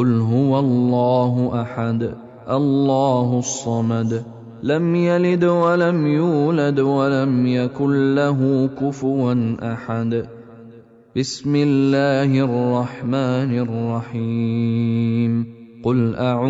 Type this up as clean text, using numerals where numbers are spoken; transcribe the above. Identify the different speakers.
Speaker 1: قل هو الله أحد الله الصمد لم يلد ولم يولد ولم يكن له كفوا أحد. بسم الله الرحمن الرحيم. قل أعوذ